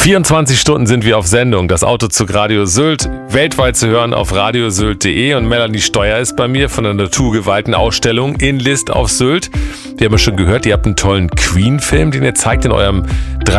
24 Stunden sind wir auf Sendung. Das Autozug Radio Sylt, weltweit zu hören auf radiosylt.de. Und Melanie Steuer ist bei mir von der naturgeweihten Ausstellung in List auf Sylt. Wir haben ja schon gehört, ihr habt einen tollen Queen-Film, den ihr zeigt in eurem